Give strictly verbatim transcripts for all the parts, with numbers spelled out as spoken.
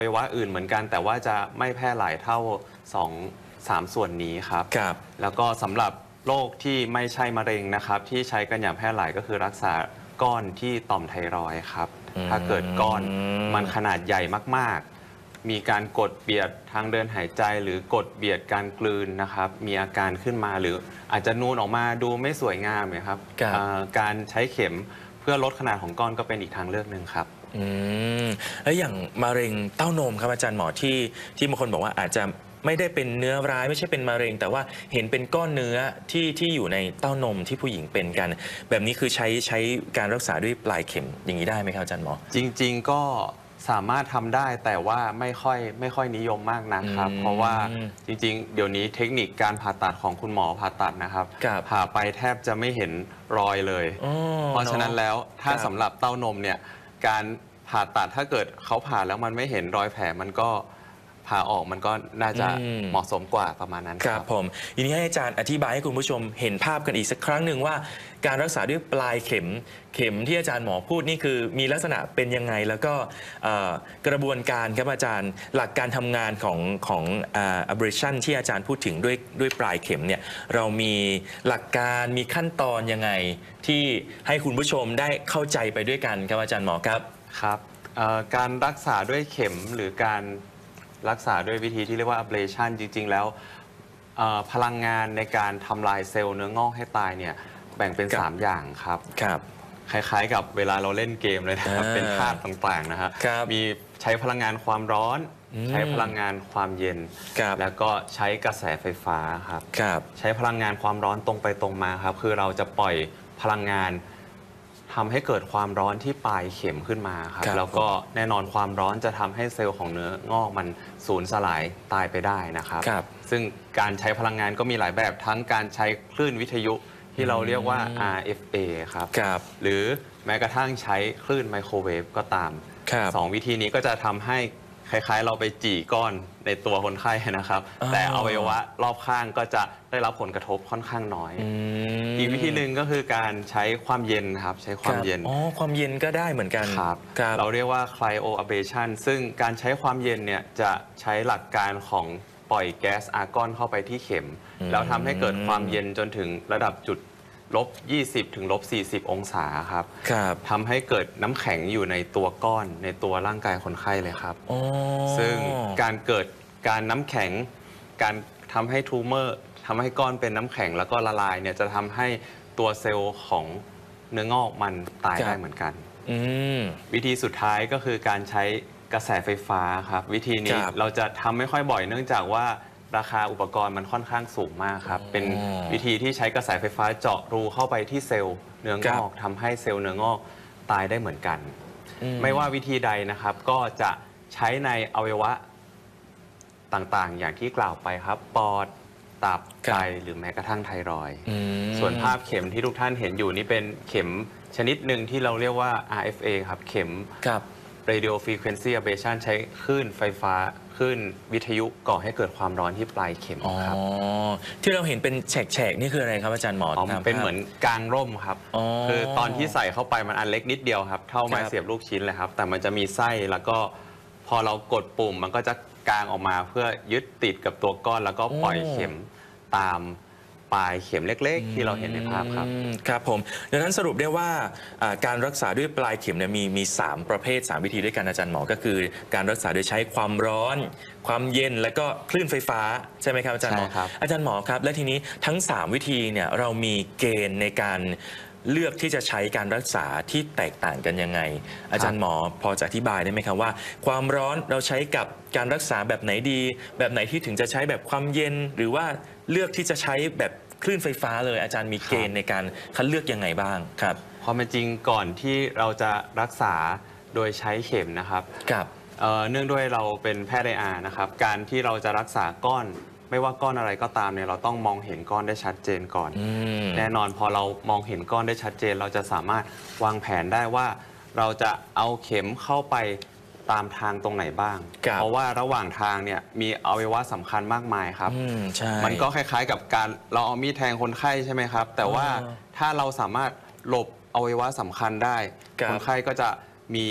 วัยวะอื่นเหมือนกันแต่ว่าจะไม่แพร่หลายเท่าสอง สามส่วนนี้ครับครับแล้วก็สำหรับโรคที่ไม่ใช่มะเร็งนะครับที่ใช้กันอย่างแพร่หลายก็คือรักษาก้อนที่ต่อมไทรอยด์ครับถ้าเกิดก้อนมันขนาดใหญ่มากๆมีการกดเบียดทางเดินหายใจหรือกดเบียดการกลืนนะครับมีอาการขึ้นมาหรืออาจจะนูนออกมาดูไม่สวยงามเนี่ยครับการใช้เข็มเพื่อลดขนาดของก้อนก็เป็นอีกทางเลือกหนึ่งครับอืมแล้วอย่างมะเร็งเต้านมครับอาจารย์หมอที่ที่บางคนบอกว่าอาจจะไม่ได้เป็นเนื้อร้ายไม่ใช่เป็นมะเร็งแต่ว่าเห็นเป็นก้อนเนื้อที่ที่อยู่ในเต้านมที่ผู้หญิงเป็นกันแบบนี้คือใช้ใช้การรักษาด้วยปลายเข็มอย่างนี้ได้ไหมครับอาจารย์หมอจริงๆก็สามารถทำได้แต่ว่าไม่ค่อยไม่ค่อยนิยมมากนะครับเพราะว่าจริงๆเดี๋ยวนี้เทคนิคการผ่าตัดของคุณหมอผ่าตัดนะครับผ่าไปแทบจะไม่เห็นรอยเลยเพราะฉะนั้นแล้วถ้าสำหรับเต้านมเนี่ยการผ่าตัดถ้าเกิดเขาผ่าแล้วมันไม่เห็นรอยแผลมันก็ผ่าออกมันก็น่าจะเหมาะสมกว่าประมาณนั้นครับผมทีนี้ให้อาจารย์อธิบายให้คุณผู้ชมเห็นภาพกันอีกสักครั้งหนึ่งว่าการรักษาด้วยปลายเข็มเข็มที่อาจารย์หมอพูดนี่คือมีลักษณะเป็นยังไงแล้วก็กระบวนการครับอาจารย์หลักการทำงานของของ ablation ที่อาจารย์พูดถึงด้วยด้วยปลายเข็มเนี่ยเรามีหลักการมีขั้นตอนยังไงที่ให้คุณผู้ชมได้เข้าใจไปด้วยกันครับอาจารย์หมอครับครับการรักษาด้วยเข็มหรือการรักษาด้วยวิธีที่เรียกว่า ablation จริงๆแล้วพลังงานในการทำลายเซลล์เนื้องอกให้ตายเนี่ยแบ่งเป็นสามอย่างครับครับคล้ายๆกับเวลาเราเล่นเกมเลยนะครับเป็นธาตุต่างๆนะครับมีใช้พลังงานความร้อนใช้พลังงานความเย็นแล้วก็ใช้กระแสไฟฟ้าครับใช้พลังงานความร้อนตรงไปตรงมาครับคือเราจะปล่อยพลังงานทำให้เกิดความร้อนที่ปลายเข็มขึ้นมาครับแล้วก็แน่นอนความร้อนจะทำให้เซลล์ของเนื้องอกมันสูญสลายตายไปได้นะครับซึ่งการใช้พลังงานก็มีหลายแบบทั้งการใช้คลื่นวิทยุที่เราเรียกว่า อาร์ เอฟ เอ ครับหรือแม้กระทั่งใช้คลื่นไมโครเวฟก็ตามสองวิธีนี้ก็จะทำให้คล้ายๆเราไปจี่ก้อนในตัวคนไข้นะครับแต่อวัยวะรอบข้างก็จะได้รับผลกระทบค่อนข้างน้อยอีกวิธีหนึ่งก็คือการใช้ความเย็นครับใช้ความเย็นอ๋อความเย็นก็ได้เหมือนกันครับเราเรียกว่า cryo ablation ซึ่งการใช้ความเย็นเนี่ยจะใช้หลักการของปล่อยแก๊สอาร์กอนเข้าไปที่เข็มแล้วทำให้เกิดความเย็นจนถึงระดับจุดลบยี่สิบถึงลบสี่สิบองศาครับทำให้เกิดน้ำแข็งอยู่ในตัวก้อนในตัวร่างกายคนไข้เลยครับซึ่งการเกิดการน้ำแข็งการทำให้ทูเมอร์ทำให้ก้อนเป็นน้ำแข็งแล้วก็ละลายเนี่ยจะทำให้ตัวเซลล์ของเนื้องอกมันตายได้เหมือนกันวิธีสุดท้ายก็คือการใช้กระแสไฟฟ้าครับวิธีนี้เราจะทำไม่ค่อยบ่อยเนื่องจากว่าราคาอุปกรณ์มันค่อนข้างสูงมากครับเป็นวิธีที่ใช้กระแสไฟฟ้าเจาะรูเข้าไปที่เซลล์เนื้องอกทำให้เซลล์เนื้องอกตายได้เหมือนกันไม่ว่าวิธีใดนะครับก็จะใช้ในอวัยวะต่างๆอย่างที่กล่าวไปครับปอดตับไตหรือแม้กระทั่งไทรอยด์ส่วนภาพเข็มที่ทุกท่านเห็นอยู่นี่เป็นเข็มชนิดหนึ่งที่เราเรียกว่า อาร์ เอฟ เอ ครับเข็ม radio frequency ablation ใช้คลื่นไฟฟ้าคลื่นวิทยุก่อให้เกิดความร้อนที่ปลายเข็มครับที่เราเห็นเป็นแฉกๆนี่คืออะไรครับอาจารย์หมอเป็นเหมือนกลางร่มครับคือตอนที่ใส่เข้าไปมันอันเล็กนิดเดียวครับเท่าไม้เสียบลูกชิ้นเลยครับแต่มันจะมีไส้แล้วก็พอเรากดปุ่มมันก็จะกางออกมาเพื่อยึดติดกับตัวก้อนแล้วก็ปล่อยเข็มตามปลายเข็มเล็กๆที่เราเห็นในภาพครับครับผมดังนั้นสรุปได้ว่าการรักษาด้วยปลายเข็มเนี่ยมีมีสามประเภทสามวิธีด้วยกันอาจารย์หมอก็คือการรักษาโดยใช้ความร้อนความเย็นและก็คลื่นไฟฟ้าใช่ไหมครับอาจารย์หมออาจารย์หมอครับและทีนี้ทั้งสามวิธีเนี่ยเรามีเกณฑ์ในการเลือกที่จะใช้การรักษาที่แตกต่างกันยังไงอาจารย์หมอพอจะอธิบายได้ไหมครับว่าความร้อนเราใช้กับการรักษาแบบไหนดีแบบไหนที่ถึงจะใช้แบบความเย็นหรือว่าเลือกที่จะใช้แบบคลื่นไฟฟ้าเลยอาจารย์มีเกณฑ์ในการคัดเลือกยังไงบ้างครับความเป็นจริงก่อนที่เราจะรักษาโดยใช้เข็มนะครับครับเนื่องด้วยเราเป็นแพทย์ ไอ อาร์ นะครับการที่เราจะรักษาก้อนไม่ว่าก้อนอะไรก็ตามเนี่ยเราต้องมองเห็นก้อนได้ชัดเจนก่อนแน่นอนพอเรามองเห็นก้อนได้ชัดเจนเราจะสามารถวางแผนได้ว่าเราจะเอาเข็มเข้าไปตามทางตรงไหนบ้างเพราะว่าระหว่างทางเนี่ยมีอวัยวะสำคัญมากมายครับมันก็คล้ายๆกับการเราเอามีดแทงคนไข้ใช่ไหมครับแต่ว่าถ้าเราสามารถหลบอวัยวะสำคัญได้คนไข้ก็จะมี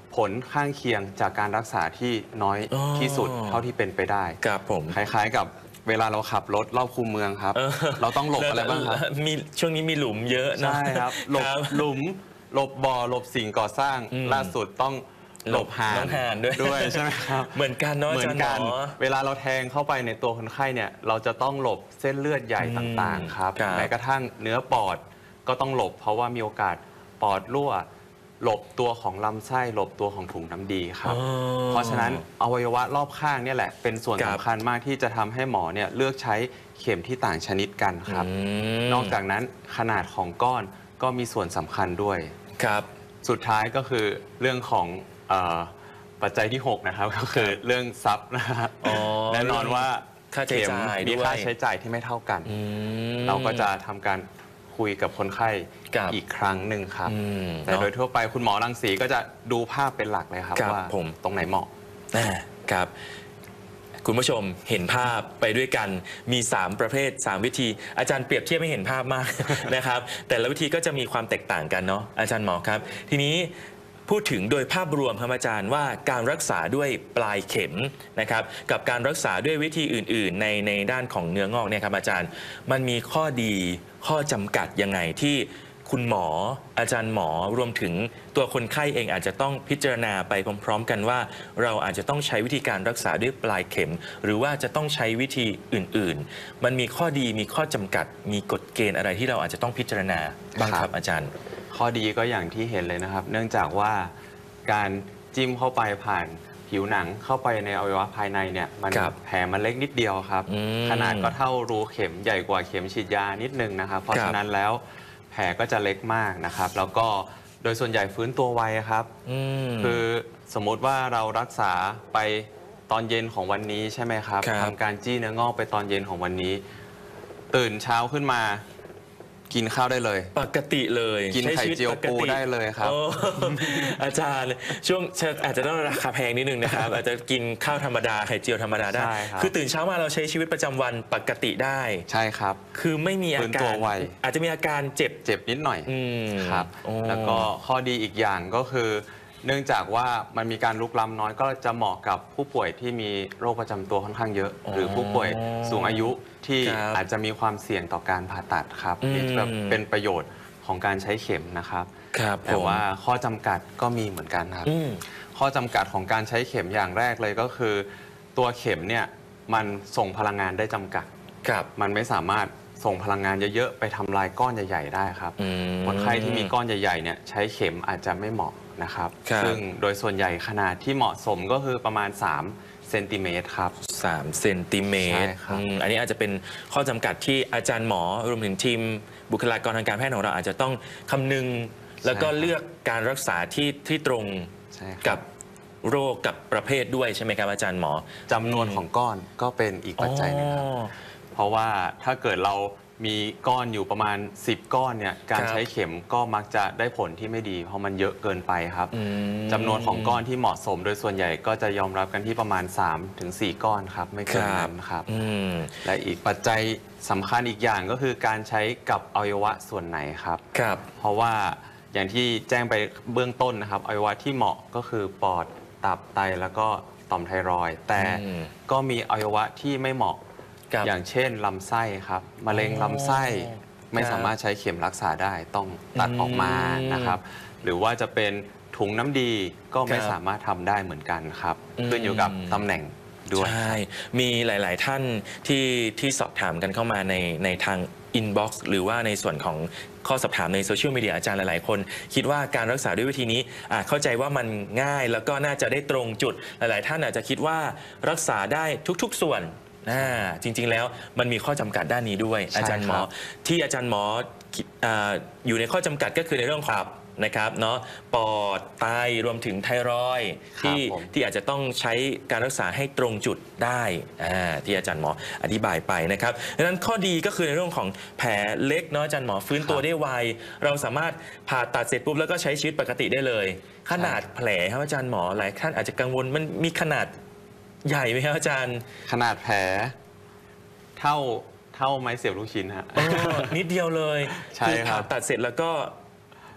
ผลข้างเคียงจากการรักษาที่น้อยที่สุดเท่าที่เป็นไปได้ครับผมคล้ายๆกับเวลาเราขับรถรอบคูเมืองครับเราต้องหลบอะไรบ้างครับมีช่วงนี้มีหลุมเยอะนะใช่ครับหลบหลุมหลบบ่อหลบสิ่งก่อสร้างล่าสุดต้องหลบห่านด้วยด้วยใช่ไหมครับเหมือนกันเนาะเหมือนกันเวลาเราแทงเข้าไปในตัวคนไข้เนี่ยเราจะต้องหลบเส้นเลือดใหญ่ต่างๆครับแม้กระทั่งเนื้อปอดก็ต้องหลบเพราะว่ามีโอกาสปอดรั่วหลบตัวของลำไส้หลบตัวของถุงน้ำดีครับเพราะฉะนั้นอวัยวะรอบข้างเนี่ยแหละเป็นส่วนสำคัญมากที่จะทำให้หมอเนี่ยเลือกใช้เข็มที่ต่างชนิดกันครับนอกจากนั้นขนาดของก้อนก็มีส่วนสำคัญด้วยครับสุดท้ายก็คือเรื่องของปัจจัยที่หกนะครับก็คือเรื่องทรัพย์นะฮะแน่นอนว่าค่าใช้จ่ายมีค่าใช้จ่ายที่ไม่เท่ากันเราก็จะทำการคุยกับคนไข้อีกครั้งหนึ่งครับแต่โดยทั่วไปคุณหมอรังสีก็จะดูภาพเป็นหลักเลยครับว่าตรงไหนเหมาะครับคุณผู้ชมเห็นภาพไปด้วยกันมีสามประเภทสามวิธีอาจารย์เปรียบเทียบไม่เห็นภาพมากนะครับแต่ละวิธีก็จะมีความแตกต่างกันเนาะอาจารย์หมอครับทีนี้พูดถึงโดยภาพรวมครับอาจารย์ว่าการรักษาด้วยปลายเข็มนะครับกับการรักษาด้วยวิธีอื่นๆในในด้านของเนื้องอกเนี่ยครับอาจารย์มันมีข้อดีข้อจำกัดยังไงที่คุณหมออาจารย์หมอรวมถึงตัวคนไข้เองอาจจะต้องพิจารณาไปพร้อมๆกันว่าเราอาจจะต้องใช้วิธีการรักษาด้วยปลายเข็มหรือว่าจะต้องใช้วิธีอื่นๆมันมีข้อดีมีข้อจำกัดมีกฎเกณฑ์อะไรที่เราอาจจะต้องพิจารณาบ้างครับอาจารย์ข้อดีก็อย่างที่เห็นเลยนะครับเนื่องจากว่าการจิ้มเข้าไปผ่านผิวหนังเข้าไปในอวัยวะภายในเนี่ยมันแผลมันเล็กนิดเดียวครับขนาดก็เท่ารูเข็มใหญ่กว่าเข็มฉีดยานิดนึงนะครับเพราะฉะนั้นแล้วแผลก็จะเล็กมากนะครับแล้วก็โดยส่วนใหญ่ฟื้นตัวไวครับคือสมมุติว่าเรารักษาไปตอนเย็นของวันนี้ใช่ไหมครับทำการจี้เนื้องอกไปตอนเย็นของวันนี้ตื่นเช้าขึ้นมากินข้าวได้เลยปกติเลยกินไข่เจียวปูได้เลยครับอาจารย์ช่วงอาจจะต้องราคาแพงนิดนึงนะครับอาจจะกินข้าวธรรมดาไข่เจียวธรรมดาได้คือตื่นเช้ามาเราใช้ชีวิตประจำวันปกติได้ใช่ครับคือไม่มีอาการอาจจะมีอาการเจ็บเจ็บนิดหน่อยครับแล้วก็ข้อดีอีกอย่างก็คือเนื่องจากว่ามันมีการลุกล้ำน้อยก็จะเหมาะกับผู้ป่วยที่มีโรคประจำตัวค่อนข้างเยอะหรือผู้ป่วยสูงอายุที่อาจจะมีความเสี่ยงต่อการผ่าตัดครับนี่เป็นประโยชน์ของการใช้เข็มนะครับแต่ว่าข้อจำกัดก็มีเหมือนกันครับข้อจำกัดของการใช้เข็มอย่างแรกเลยก็คือตัวเข็มเนี่ยมันส่งพลังงานได้จำกัดมันไม่สามารถส่งพลังงานเยอะๆไปทำลายก้อนใหญ่ๆได้ครับคนไข้ที่มีก้อนใหญ่ๆเนี่ยใช้เข็มอาจจะไม่เหมาะนะครับซึ่งโดยส่วนใหญ่ขนาดที่เหมาะสมก็คือประมาณสามเซนติเมตรครับสามเซนติเมตรอันนี้อาจจะเป็นข้อจำกัดที่อาจารย์หมอรวมถึงทีมบุคลากรทางการแพทย์ของเราอาจจะต้องคำนึงแล้วก็เลือกการรักษาที่ที่ตรงกับโรคกับประเภทด้วยใช่ไหมครับอาจารย์หมอจำนวนของก้อนก็เป็นอีกปัจจัยนึงครับเพราะว่าถ้าเกิดเรามีก้อนอยู่ประมาณสิบก้อนเนี่ยการใช้เข็มก็มักจะได้ผลที่ไม่ดีเพราะมันเยอะเกินไปครับจำนวนของก้อนที่เหมาะสมโดยส่วนใหญ่ก็จะยอมรับกันที่ประมาณ สามถึงสี่ ก้อนครับไม่เกินนั้นครับและอีกปัจจัยสำคัญอีกอย่างก็คือการใช้กับอวัยวะส่วนไหนครับเพราะว่าอย่างที่แจ้งไปเบื้องต้นนะครับอวัยวะที่เหมาะก็คือปอดตับไตแล้วก็ต่อมไทรอยด์แต่ก็มีอวัยวะที่ไม่เหมาะอย่างเช่นลำไส้ครับมะเร็งลำไส้ไม่สามารถใช้เข็มรักษาได้ต้องตัดออกมานะครับหรือว่าจะเป็นถุงน้ำดีก็ไม่สามารถทำได้เหมือนกันครับขึ้นอยู่กับตำแหน่งด้วยใช่มีหลายๆท่านที่ที่สอบถามกันเข้ามาในในทางอินบ็อกซ์หรือว่าในส่วนของข้อสอบถามในโซเชียลมีเดียอาจารย์หลายๆคนคิดว่าการรักษาด้วยวิธีนี้เข้าใจว่ามันง่ายแล้วก็น่าจะได้ตรงจุดหลายๆท่านอาจจะคิดว่ารักษาได้ทุกๆส่วนจริงๆแล้วมันมีข้อจำกัดด้านนี้ด้วยอาจารย์หมอที่อาจารย์หมออยู่ในข้อจำกัดก็คือในเรื่องของนะครับเนาะปอดไตรวมถึงไทรอยด์ที่ที่อาจจะต้องใช้การรักษาให้ตรงจุดได้ที่อาจารย์หมออธิบายไปนะครับดังนั้นข้อดีก็คือในเรื่องของแผลเล็กเนาะอาจารย์หมอฟื้นตัวได้ไวเราสามารถผ่าตัดเสร็จปุ๊บแล้วก็ใช้ชีวิตปกติได้เลยขนาดแผลครับอาจารย์หมอหลายท่านอาจจะกังวลมันมีขนาดใหญ่ไหมครับอาจารย์ขนาดแผลเท่าเท่าไม้เสียบลูกชิ้นฮะนิดเดียวเลยใช่ครับตัดเสร็จแล้วก็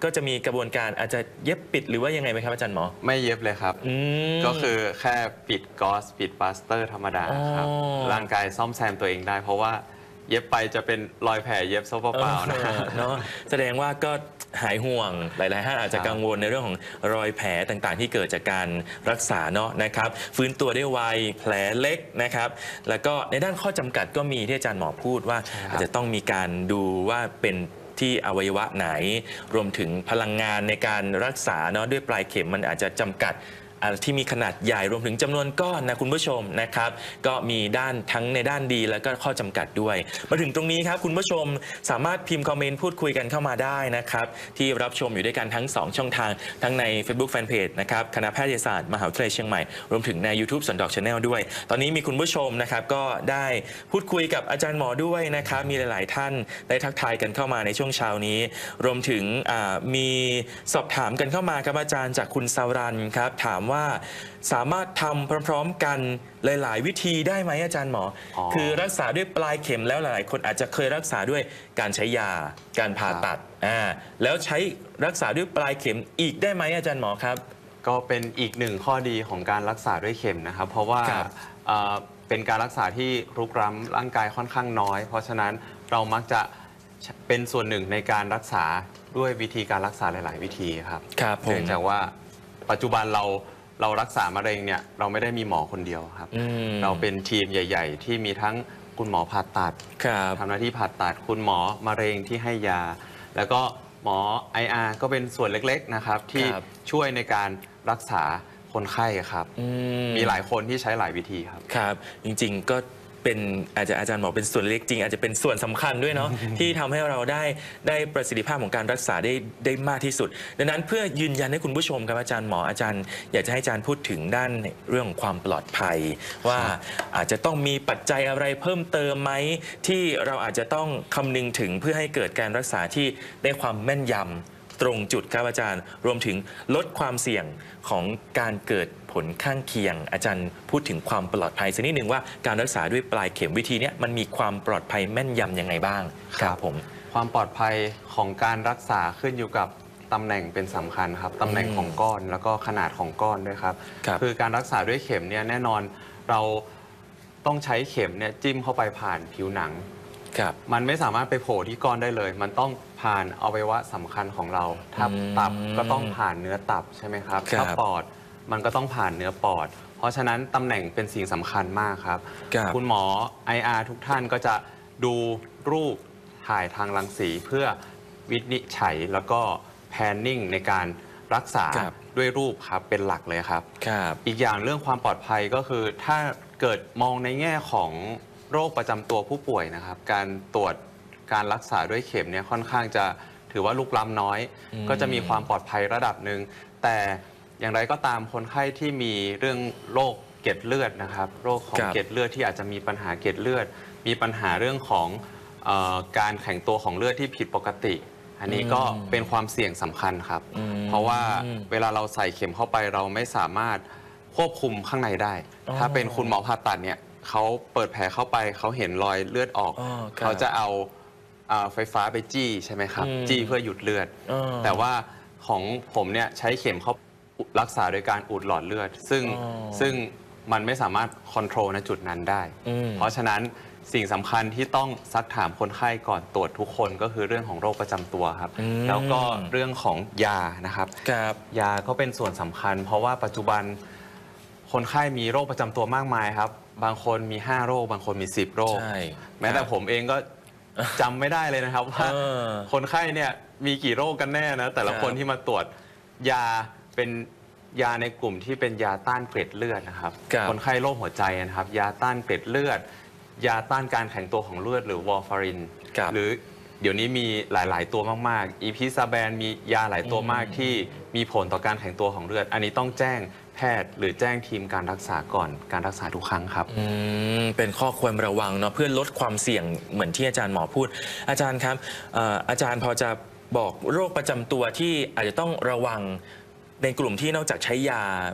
ก็จะมีกระบวนการอาจจะเย็บปิดหรือว่ายังไงไหมครับอาจารย์หมอไม่เย็บเลยครับอืมก็คือแค่ปิดกอซปิดปลาสเตอร์ธรรมดาครับอ๋อร่างกายซ่อมแซมตัวเองได้ เพราะว่าเย็บไปจะเป็นรอยแผลเย็บซะเปล่าๆนะเออเนาะแสดงว่าก็หายห่วงหลายๆท่านอาจจะครับกังวลในเรื่องของรอยแผลต่างๆ ที่เกิดจากการรักษาเนาะนะครับฟื้นตัวได้ไวแผลเล็กนะครับแล้วก็ในด้านข้อจำกัดก็มีที่อาจารย์หมอพูดว่าอาจจะต้องมีการดูว่าเป็นที่อวัยวะไหน รวมถึงพลังงานในการรักษาเนาะด้วยปลายเข็มมันอาจจะจำกัดที่มีขนาดใหญ่รวมถึงจำนวนก้อนนะคุณผู้ชมนะครับก็มีด้านทั้งในด้านดีแล้วก็ข้อจำกัดด้วยมาถึงตรงนี้ครับคุณผู้ชมสามารถพิมพ์คอมเมนต์พูดคุยกันเข้ามาได้นะครับที่รับชมอยู่ด้วยกันทั้งสองช่องทางทั้งใน Facebook Fanpage นะครับคณะแพทยศาสตร์มหาวิทยาลัยเชียงใหม่รวมถึงใน YouTube สวนดอก Channel ด้วยตอนนี้มีคุณผู้ชมนะครับก็ได้พูดคุยกับอาจารย์หมอด้วยนะครับมีหลายๆท่านได้ทักทายกันเข้ามาในช่วงเช้านี้รวมถึงมีสอบถามกันเข้ามาครับอาจารย์จากคุณสารันครับถามว่าสามารถทำพร้อมๆกันหลายๆวิธีได้ไหมอาจารย์หมออคือรักษาด้วยปลายเข็มแล้วหลายๆคนอาจจะเคยรักษาด้วยการใช้ยาการผ่าตัดอ่าแล้วใช้รักษาด้วยปลายเข็มอีกได้ไหมอาจารย์หมอครับก็เป็นอีกหนึ่งข้อดีของการรักษาด้วยเข็มนะครับเพราะว่าเป็นการรักษาที่รุกล้ำร่างกายค่อนข้างน้อยเพราะฉะนั้นเรามักจะเป็นส่วนหนึ่งในการรักษาด้วยวิธีการรักษาหลายๆวิธีครับครับผมเนื่องจากว่าปัจจุบันเราเรารักษามะเร็งเนี่ยเราไม่ได้มีหมอคนเดียวครับเราเป็นทีมใหญ่ ๆ ที่มีทั้งคุณหมอผ่าตัดทำหน้าที่ผ่าตัดคุณหมอมะเร็งที่ให้ยาแล้วก็หมอ ไอ อาร์ ก็เป็นส่วนเล็กๆนะครับที่ช่วยในการรักษาคนไข้ครับมีหลายคนที่ใช้หลายวิธีครับครับจริงๆก็เป็นอาจจะอาจารย์หมอเป็นส่วนเล็กจริงอาจจะเป็นส่วนสำคัญด้วยเนาะ ที่ทำให้เราได้ได้ประสิทธิภาพของการรักษาได้ได้มากที่สุดดังนั้นเพื่อยืนยันให้คุณผู้ชมครับอาจารย์หมออาจารย์อยากจะให้อาจารย์พูดถึงด้านเรื่องของความปลอดภัยว่าอาจจะต้องมีปัจจัยอะไรเพิ่มเติมไหมที่เราอาจจะต้องคำนึงถึงเพื่อให้เกิดการรักษาที่ได้ความแม่นยำตรงจุดครับอาจารย์รวมถึงลดความเสี่ยงของการเกิดผลข้างเคียงอาจารย์พูดถึงความปลอดภัยสักนิดหนึ่งว่าการรักษาด้วยปลายเข็มวิธีนี้มันมีความปลอดภัยแม่นยำยังไงบ้างครับผมความปลอดภัยของการรักษาขึ้นอยู่กับตำแหน่งเป็นสำคัญครับตำแหน่งของก้อนแล้วก็ขนาดของก้อนด้วยครับคือการรักษาด้วยเข็มเนี่ยแน่นอนเราต้องใช้เข็มเนี่ยจิ้มเข้าไปผ่านผิวหนังมันไม่สามารถไปโผล่ที่ก้อนได้เลยมันต้องผ่านอวัยวะสำคัญของเราถ้าตับก็ต้องผ่านเนื้อตับใช่ไหมครับถ้าปอดมันก็ต้องผ่านเนื้อปอดเพราะฉะนั้นตำแหน่งเป็นสิ่งสำคัญมากครับคุณหมอ ไอ อาร์ ทุกท่านก็จะดูรูปถ่ายทางรังสีเพื่อวินิจฉัยแล้วก็แพนนิ่งในการรักษาด้วยรูปครับเป็นหลักเลยครับอีกอย่างเรื่องความปลอดภัยก็คือถ้าเกิดมองในแง่ของโรคประจำตัวผู้ป่วยนะครับการตรวจการรักษาด้วยเข็มเนี่ยค่อนข้างจะถือว่าลุกล้ำน้อยก็จะมีความปลอดภัยระดับหนึ่งแต่อย่างไรก็ตามคนไข้ที่มีเรื่องโรคเกล็ดเลือดนะครับโรคของเกล็ดเลือดที่อาจจะมีปัญหาเกล็ดเลือดมีปัญหาเรื่องของเอ่อการแข็งตัวของเลือดที่ผิดปกติอันนี้ก็เป็นความเสี่ยงสำคัญครับเพราะว่าเวลาเราใส่เข็มเข้าไปเราไม่สามารถควบคุมข้างในได้ถ้าเป็นคุณหมอผ่าตัดเนี่ยเขาเปิดแผลเข้าไปเขาเห็นรอยเลือดออกเขาจะเอาไฟฟ้าไปจี้ใช่ไหมครับจี้เพื่อหยุดเลือดแต่ว่าของผมเนี่ยใช้เข็มเขารักษาโดยการอุดหลอดเลือดซึ่งซึ่งมันไม่สามารถคอนโทรลในจุดนั้นได้เพราะฉะนั้นสิ่งสำคัญที่ต้องซักถามคนไข้ก่อนตรวจทุกคนก็คือเรื่องของโรคประจำตัวครับแล้วก็เรื่องของยานะครับยาก็เป็นส่วนสำคัญเพราะว่าปัจจุบันคนไข้มีโรคประจำตัวมากมายครับบางคนมีห้าโรคบางคนมีสิบโรคแม้แต่ผมเองก็จำไม่ได้เลยนะครับว่าคนไข้เนี่ยมีกี่โรคกันแน่นะแต่ละคนที่มาตรวจยาเป็นยาในกลุ่มที่เป็นยาต้านเกล็ดเลือดนะครับคนไข้โรคหัวใจนะครับยาต้านเกล็ดเลือดยาต้านการแข็งตัวของเลือดหรือวอร์ฟารินหรือเดี๋ยวนี้มีหลายๆตัวมากๆอีพิซาแบนมียาหลายตัวมากที่มีผลต่อการแข็งตัวของเลือดอันนี้ต้องแจ้งแพทย์หรือแจ้งทีมการรักษาก่อนการรักษาทุกครั้งครับอืมเป็นข้อควรระวังเนาะเพื่อลดความเสี่ยงเหมือนที่อาจารย์หมอพูดอาจารย์ครับอาจารย์พอจะบอกโรคประจำตัวที่อาจจะต้องระวังในกลุ่มที่นอกจากใช้ยาที่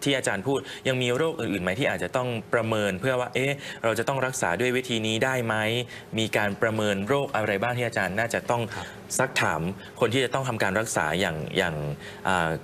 ที่อาจารย์พูดยังมีโรคอื่นๆไหมที่อาจจะต้องประเมินเพื่อว่าเอ๊ะเราจะต้องรักษาด้วยวิธีนี้ได้ไหมมีการประเมินโรคอะไรบ้างที่อาจารย์น่าจะต้องซักถามคนที่จะต้องทำการรักษาอย่างอย่าง